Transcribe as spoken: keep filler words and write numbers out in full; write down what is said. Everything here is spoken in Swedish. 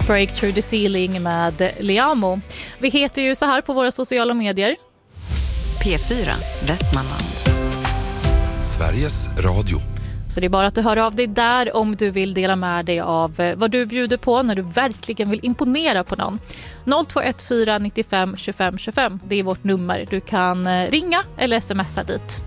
Break Through the Ceiling med Liamo. Vi heter ju så här på våra sociala medier. P fyra Västmanland. Sveriges Radio. Så det är bara att du hör av dig där om du vill dela med dig av vad du bjuder på när du verkligen vill imponera på någon. noll två ett fyra nio fem två fem två fem, det är vårt nummer. Du kan ringa eller smsa dit.